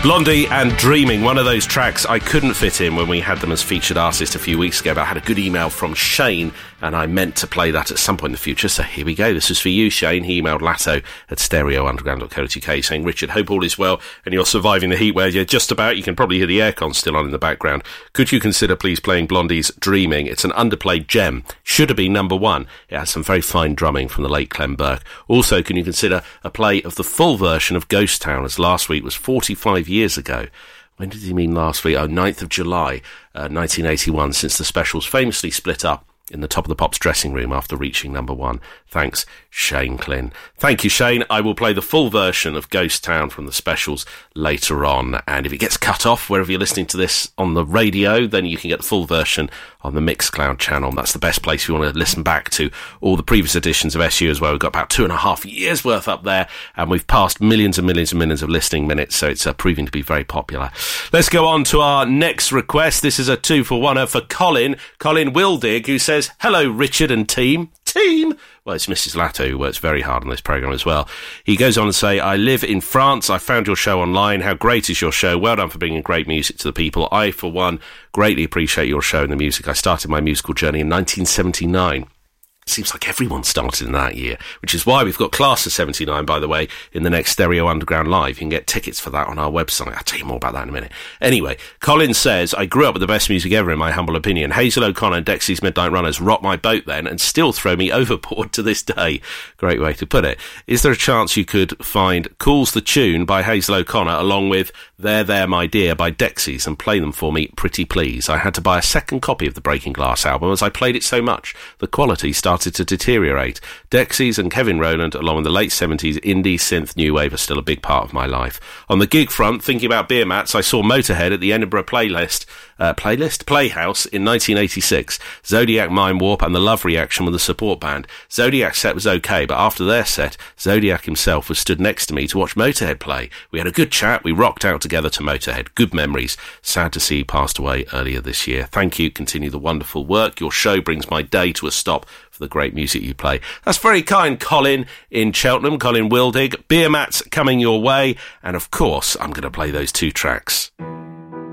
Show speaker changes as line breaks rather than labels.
Blondie and Dreaming, one of those tracks I couldn't fit in when we had them as featured artist a few weeks ago, but I had a good email from Shane and I meant to play that at some point in the future, so here we go. This is for you, Shane. He emailed latto@stereounderground.co.uk saying, Richard, hope all is well and you're surviving the heat wave. You're just about, you can probably hear the aircon still on in the background. Could you consider please playing Blondie's Dreaming? It's an underplayed gem. Should have been number one. It has some very fine drumming from the late Clem Burke. Also, can you consider a play of the full version of Ghost Town, as last week was 45 years ago. When did he mean last week? 9th of July, 1981, since the specials famously split up in the Top of the Pops dressing room after reaching number one. Thanks, Shane Glynn. Thank you, Shane. I will play the full version of Ghost Town from the specials later on. And if it gets cut off wherever you're listening to this on the radio, then you can get the full version on the Mixcloud channel. That's the best place if you want to listen back to all the previous editions of SU as well. We've got about 2.5 years worth up there, and we've passed millions and millions and millions of listening minutes, so it's proving to be very popular. Let's go on to our next request. This is a 2-for-1 for Colin Wildig, who says, hello, Richard and team. Well, it's Mrs. Latto, who works very hard on this programme as well. He goes on to say, I live in France. I found your show online. How great is your show? Well done for bringing great music to the people. I, for one, greatly appreciate your show and the music. I started my musical journey in 1979. Seems like everyone started in that year, which is why we've got Class of 79, by the way, in the next Stereo Underground Live. You can get tickets for that on our website. I'll tell you more about that in a minute. Anyway, Colin says, I grew up with the best music ever in my humble opinion. Hazel O'Connor and Dexy's Midnight Runners rocked my boat then and still throw me overboard to this day. Great way to put it. Is there a chance you could find Cool's the Tune by Hazel O'Connor along with There, There, My Dear by Dexys and play them for me, pretty please? I had to buy a second copy of the Breaking Glass album as I played it so much. The quality started to deteriorate. Dexys and Kevin Rowland, along with the late 70s indie synth new wave, are still a big part of my life. On the gig front, thinking about beer mats, I saw Motorhead at the Edinburgh Playhouse in 1986. Zodiac, Mind Warp and The Love Reaction were the support band. Zodiac's set was okay, but after their set, Zodiac himself was stood next to me to watch Motorhead play. We had a good chat. We rocked out together to Motorhead. Good memories. Sad to see he passed away earlier this year. Thank you. Continue the wonderful work. Your show brings my day to a stop for the great music you play. That's very kind, Colin in Cheltenham, Colin Wildig. Beer mats coming your way, and of course, I'm going to play those two tracks.